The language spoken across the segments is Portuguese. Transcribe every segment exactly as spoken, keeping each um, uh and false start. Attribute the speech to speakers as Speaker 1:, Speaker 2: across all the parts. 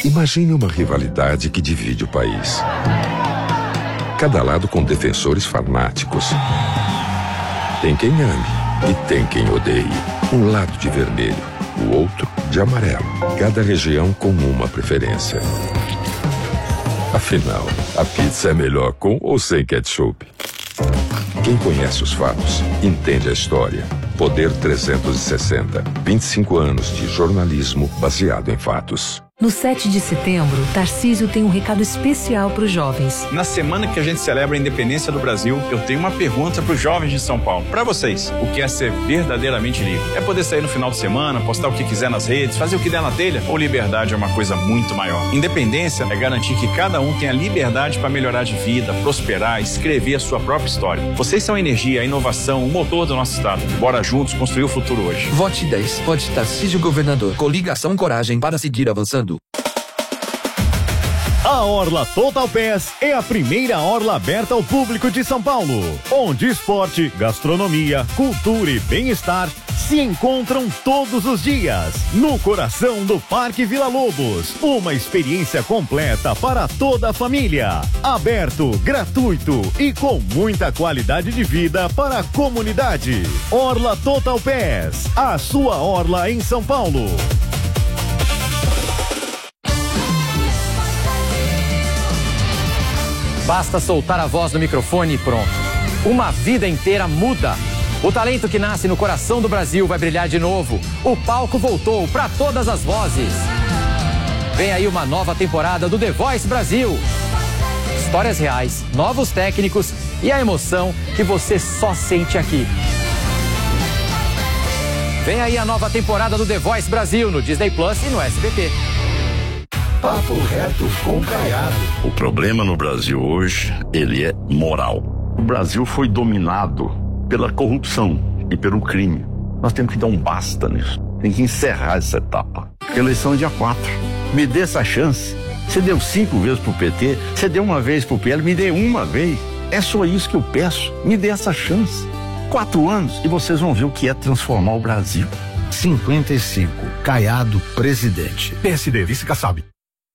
Speaker 1: Imagine uma rivalidade que divide o país. Cada lado com defensores fanáticos. Tem quem ame e tem quem odeie. Um lado de vermelho, o outro de amarelo. Cada região com uma preferência. Afinal, a pizza é melhor com ou sem ketchup? Quem conhece os fatos, entende a história. Poder trezentos e sessenta. vinte e cinco anos de jornalismo baseado em fatos.
Speaker 2: No sete de setembro, Tarcísio tem um recado especial para os jovens.
Speaker 3: Na semana que a gente celebra a independência do Brasil, eu tenho uma pergunta para os jovens de São Paulo. Para vocês, o que é ser verdadeiramente livre? É poder sair no final de semana, postar o que quiser nas redes, fazer o que der na telha? Ou liberdade é uma coisa muito maior? Independência é garantir que cada um tenha liberdade para melhorar de vida, prosperar, escrever a sua própria história. Vocês são a energia, a inovação, o motor do nosso estado. Bora juntos construir o futuro hoje.
Speaker 4: Vote dez. Vote Tarcísio Governador. Coligação Coragem para seguir avançando.
Speaker 5: A Orla Total Pass é a primeira orla aberta ao público de São Paulo, onde esporte, gastronomia, cultura e bem-estar se encontram todos os dias, no coração do Parque Vila Lobos. Uma experiência completa para toda a família. Aberto, gratuito e com muita qualidade de vida para a comunidade. Orla Total Pass, a sua orla em São Paulo.
Speaker 6: Basta soltar a voz no microfone e pronto. Uma vida inteira muda. O talento que nasce no coração do Brasil vai brilhar de novo. O palco voltou para todas as vozes. Vem aí uma nova temporada do The Voice Brasil. Histórias reais, novos técnicos e a emoção que você só sente aqui. Vem aí a nova temporada do The Voice Brasil no Disney Plus e no S B T.
Speaker 7: Papo reto com Caiado.
Speaker 8: O problema no Brasil hoje, ele é moral. O Brasil foi dominado pela corrupção e pelo crime. Nós temos que dar um basta nisso. Tem que encerrar essa etapa. Eleição é dia quatro. Me dê essa chance. Você deu cinco vezes pro P T, você deu uma vez pro P L, me dê uma vez. É só isso que eu peço. Me dê essa chance. Quatro anos e vocês vão ver o que é transformar o Brasil.
Speaker 7: cinquenta e cinco. Caiado, presidente.
Speaker 5: P S D, vice Kassab.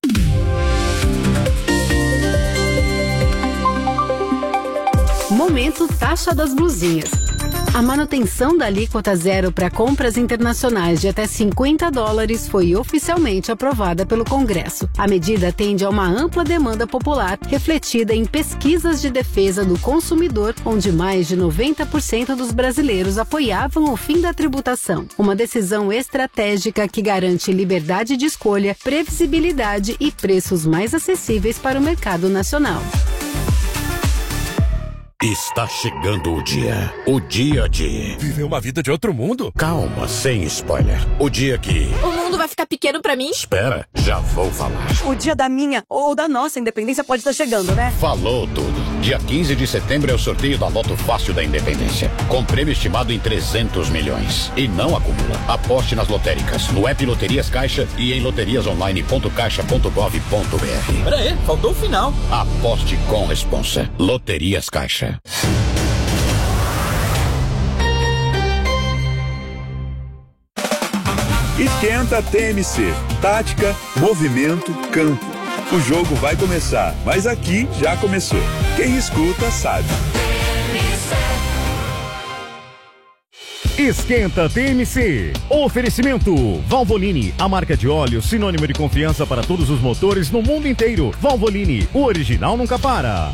Speaker 9: Momento taxa das blusinhas. A manutenção da alíquota zero para compras internacionais de até cinquenta dólares foi oficialmente aprovada pelo Congresso. A medida atende a uma ampla demanda popular, refletida em pesquisas de defesa do consumidor, onde mais de noventa por cento dos brasileiros apoiavam o fim da tributação. Uma decisão estratégica que garante liberdade de escolha, previsibilidade e preços mais acessíveis para o mercado nacional.
Speaker 10: Está chegando o dia. O dia de...
Speaker 11: viver uma vida de outro mundo?
Speaker 10: Calma, sem spoiler. O dia que...
Speaker 12: o mundo vai ficar pequeno pra mim?
Speaker 10: Espera, já vou falar.
Speaker 13: O dia da minha ou da nossa independência pode estar chegando, né?
Speaker 10: Falou tudo. Dia quinze de setembro é o sorteio da Loto Fácil da Independência. Com prêmio estimado em trezentos milhões. E não acumula. Aposte nas lotéricas, no app Loterias Caixa e em loterias online ponto caixa ponto gov ponto br.
Speaker 6: Pera aí, faltou o final.
Speaker 10: Aposte com responsa. Loterias Caixa.
Speaker 14: Esquenta T M C. Tática, movimento, campo. O jogo vai começar, mas aqui já começou. Quem escuta sabe.
Speaker 5: Esquenta T M C. Oferecimento Valvoline, a marca de óleo sinônimo de confiança para todos os motores no mundo inteiro. Valvoline, o original nunca para.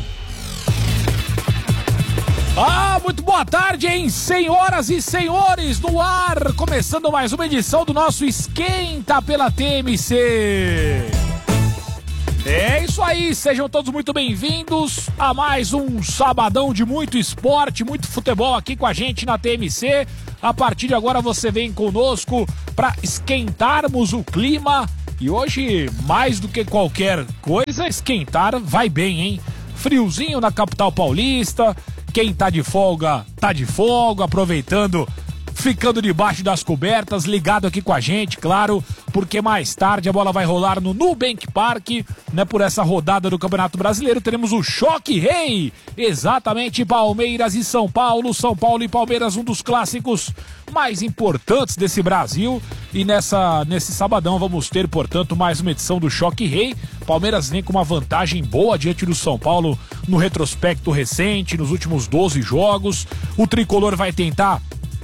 Speaker 15: Ah, muito boa tarde, hein, senhoras e senhores, no ar, começando mais uma edição do nosso Esquenta pela T M C. É isso aí, sejam todos muito bem-vindos a mais um sabadão de muito esporte, muito futebol aqui com a gente na T M C. A partir de agora você vem conosco para esquentarmos o clima e hoje, mais do que qualquer coisa, esquentar vai bem, hein? Friozinho na capital paulista. Quem tá de folga, tá de folga, aproveitando ficando debaixo das cobertas, ligado aqui com a gente, claro, porque mais tarde a bola vai rolar no Nubank Park, né, por essa rodada do Campeonato Brasileiro. Teremos o Choque Rei, exatamente, Palmeiras e São Paulo, São Paulo e Palmeiras, um dos clássicos mais importantes desse Brasil, e nessa, nesse sabadão vamos ter, portanto, mais uma edição do Choque Rei. Palmeiras vem com uma vantagem boa diante do São Paulo no retrospecto recente, nos últimos doze jogos. O tricolor vai tentar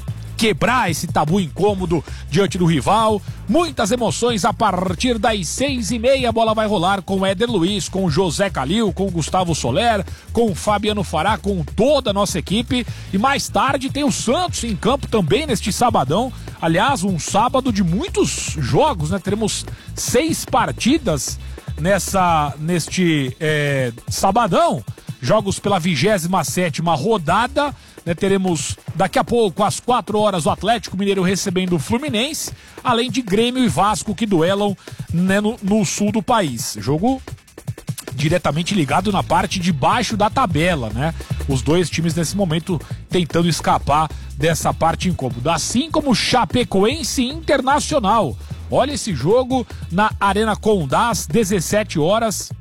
Speaker 15: quebrar esse tabu incômodo diante do rival. Muitas emoções a partir das seis e meia. A bola vai rolar com o Éder Luiz, com o José Calil, com o Gustavo Soler, com o Fabiano Fará, com toda a nossa equipe. E mais tarde tem o Santos em campo também neste sabadão. Aliás, um sábado de muitos jogos, né? Teremos seis partidas nessa, neste é, sabadão. Jogos pela vigésima sétima rodada, né? Teremos daqui a pouco, às quatro horas, o Atlético Mineiro recebendo o Fluminense, além de Grêmio e Vasco que duelam, né, no, no sul do país. Jogo diretamente ligado na parte de baixo da tabela, né? Os dois times nesse momento tentando escapar dessa parte incômoda. Assim como Chapecoense Internacional. Olha esse jogo na Arena Condás, dezessete horas.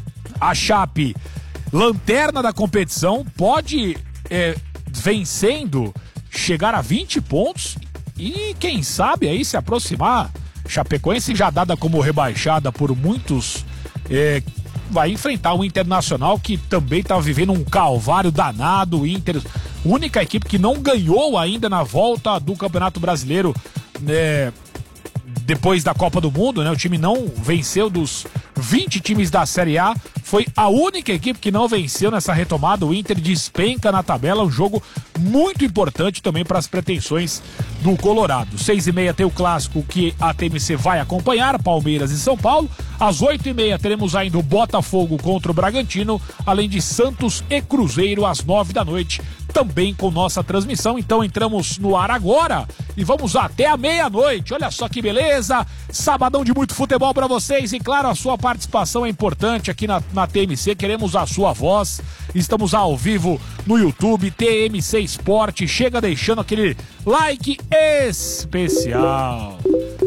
Speaker 15: A Chape, lanterna da competição, pode é, vencendo chegar a vinte pontos e quem sabe aí se aproximar. Chapecoense, já dada como rebaixada por muitos, é, vai enfrentar o Internacional, que também está vivendo um calvário danado. O Inter, única equipe que não ganhou ainda na volta do Campeonato Brasileiro, né, depois da Copa do Mundo, né? O time não venceu dos vinte times da Série A, foi a única equipe que não venceu nessa retomada. O Inter despenca na tabela, um jogo muito importante também para as pretensões do Colorado. Seis e meia tem o clássico que a T M C vai acompanhar, Palmeiras e São Paulo. Às oito e meia teremos ainda o Botafogo contra o Bragantino, além de Santos e Cruzeiro às nove da noite, também com nossa transmissão. Então entramos no ar agora e vamos até a meia-noite. Olha só que beleza, sabadão de muito futebol para vocês, e claro, a sua participação é importante aqui na, na T M C, queremos a sua voz. Estamos ao vivo no YouTube, T M C Esporte. Chega deixando aquele like especial.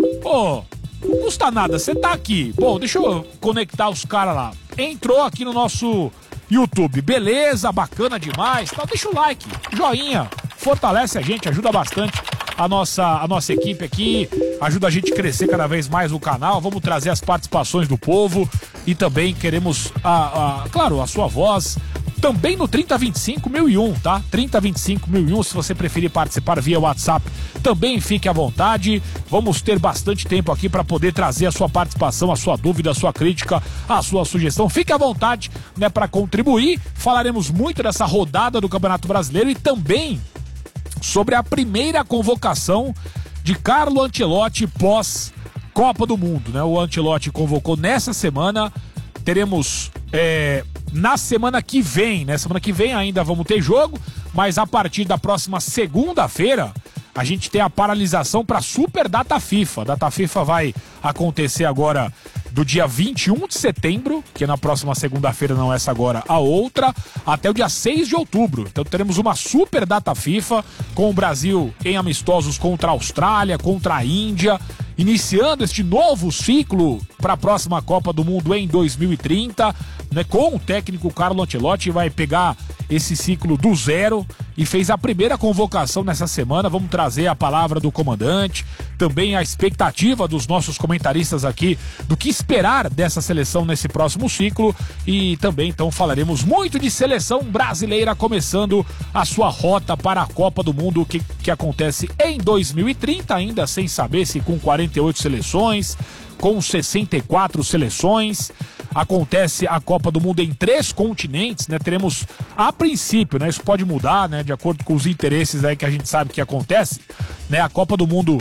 Speaker 15: Pô, não custa nada, você tá aqui. Bom, deixa eu conectar os caras lá. Entrou aqui no nosso YouTube, beleza, bacana demais. Então deixa o like, joinha, fortalece a gente, ajuda bastante a nossa, a nossa equipe aqui, ajuda a gente a crescer cada vez mais o canal. Vamos trazer as participações do povo e também queremos, a, a, claro, a sua voz. Também no trinta vinte e cinco mil e um, tá? trinta vinte e cinco mil e um, se você preferir participar via WhatsApp, também fique à vontade. Vamos ter bastante tempo aqui para poder trazer a sua participação, a sua dúvida, a sua crítica, a sua sugestão. Fique à vontade, né, para contribuir. Falaremos muito dessa rodada do Campeonato Brasileiro e também sobre a primeira convocação de Carlo Ancelotti pós Copa do Mundo, né? O Ancelotti convocou nessa semana. Teremos é, na semana que vem, né? Semana que vem ainda vamos ter jogo, mas a partir da próxima segunda-feira a gente tem a paralisação para a Super Data FIFA. A Data FIFA vai acontecer agora do dia vinte e um de setembro, que é na próxima segunda-feira, não essa agora, a outra, até o dia seis de outubro. Então teremos uma Super Data FIFA com o Brasil em amistosos contra a Austrália, contra a Índia, iniciando este novo ciclo para a próxima Copa do Mundo em dois mil e trinta, né, com o técnico Carlo Ancelotti. Vai pegar esse ciclo do zero e fez a primeira convocação nessa semana. Vamos trazer a palavra do comandante, também a expectativa dos nossos comentaristas aqui do que esperar dessa seleção nesse próximo ciclo, e também então falaremos muito de seleção brasileira começando a sua rota para a Copa do Mundo que, que acontece em dois mil e trinta, ainda sem saber se com quarenta e oito seleções, com sessenta e quatro seleções. Acontece a Copa do Mundo em três continentes, né? Teremos, a princípio, né? Isso pode mudar, né? De acordo com os interesses aí que a gente sabe que acontece, né? A Copa do Mundo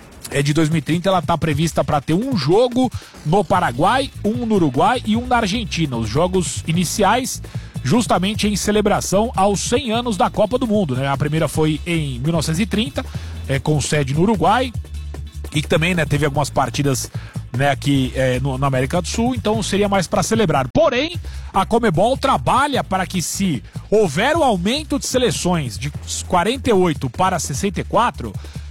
Speaker 15: é de dois mil e trinta, ela está prevista para ter um jogo no Paraguai, um no Uruguai e um na Argentina. Os jogos iniciais justamente em celebração aos cem anos da Copa do Mundo, né? A primeira foi em mil novecentos e trinta, é, com sede no Uruguai, e que também, né, teve algumas partidas, né, aqui é, no, na América do Sul, então seria mais para celebrar. Porém, a Conmebol trabalha para que, se houver o aumento de seleções de quarenta e oito para sessenta e quatro,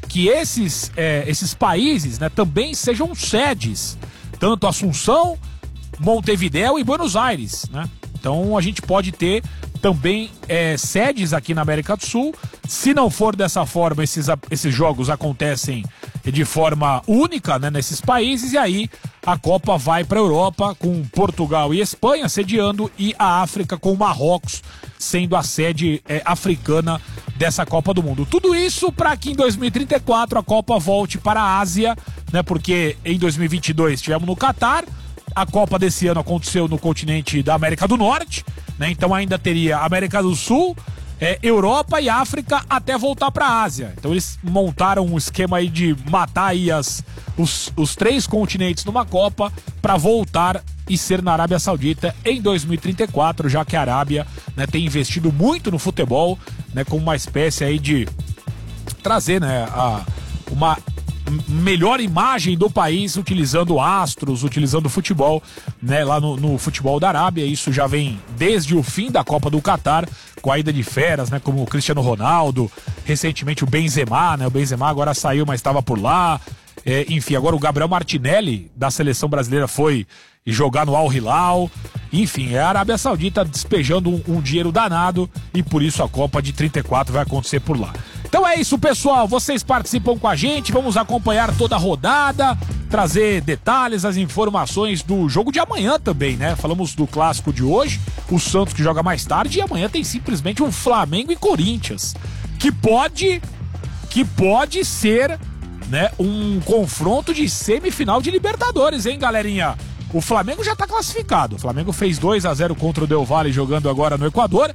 Speaker 15: que esses, é, esses países, né, também sejam sedes, tanto Assunção, Montevidéu e Buenos Aires, né? Então a gente pode ter também é, sedes aqui na América do Sul. Se não for dessa forma, esses, esses jogos acontecem de forma única, né, nesses países, e aí a Copa vai para a Europa com Portugal e Espanha sediando, e a África com Marrocos sendo a sede é, africana dessa Copa do Mundo. Tudo isso para que em dois mil e trinta e quatro a Copa volte para a Ásia, né, porque em dois mil e vinte e dois estivemos no Catar. A Copa desse ano aconteceu no continente da América do Norte, né? Então ainda teria América do Sul, é, Europa e África até voltar para a Ásia. Então eles montaram um esquema aí de matar aí as, os, os três continentes numa Copa para voltar e ser na Arábia Saudita em dois mil e trinta e quatro, já que a Arábia, né, tem investido muito no futebol, né, como uma espécie aí de trazer, né, a, uma melhor imagem do país, utilizando astros, utilizando o futebol, né, lá no, no futebol da Arábia. Isso já vem desde o fim da Copa do Catar, com a ida de feras, né, como o Cristiano Ronaldo, recentemente o Benzema, né, o Benzema agora saiu, mas estava por lá, é, enfim, agora o Gabriel Martinelli da seleção brasileira foi jogar no Al Hilal, enfim, é a Arábia Saudita despejando um, um dinheiro danado, e por isso a Copa de trinta e quatro vai acontecer por lá. Então é isso, pessoal, vocês participam com a gente, vamos acompanhar toda a rodada, trazer detalhes, as informações do jogo de amanhã também, né? Falamos do clássico de hoje, o Santos que joga mais tarde, e amanhã tem simplesmente um Flamengo e Corinthians, que pode, que pode ser, né, um confronto de semifinal de Libertadores, hein, galerinha? O Flamengo já tá classificado, o Flamengo fez dois a zero contra o Del Valle jogando agora no Equador,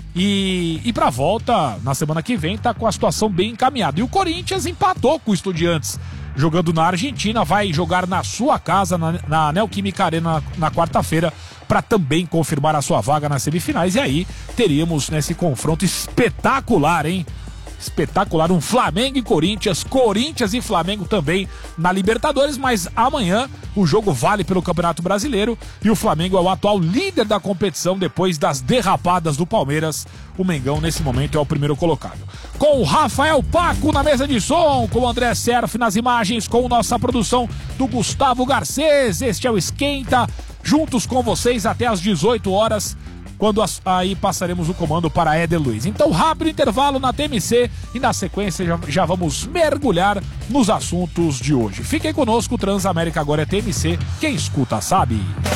Speaker 15: E, e pra volta, na semana que vem, tá com a situação bem encaminhada. E o Corinthians empatou com o Estudiantes, jogando na Argentina, vai jogar na sua casa, na, na Neoquímica Arena, na, na quarta-feira, para também confirmar a sua vaga nas semifinais. E aí teríamos nesse confronto espetacular, hein? Espetacular, um Flamengo e Corinthians, Corinthians e Flamengo também na Libertadores, mas amanhã o jogo vale pelo Campeonato Brasileiro e o Flamengo é o atual líder da competição depois das derrapadas do Palmeiras. O Mengão nesse momento é o primeiro colocado. Com o Rafael Paco na mesa de som, com o André Serf nas imagens, com nossa produção do Gustavo Garcês, este é o Esquenta, juntos com vocês até às dezoito horas, quando aí passaremos o comando para Éder Luiz. Então, rápido intervalo na T M C e na sequência já, já vamos mergulhar nos assuntos de hoje. Fiquem conosco, Transamérica agora é T M C, quem escuta sabe.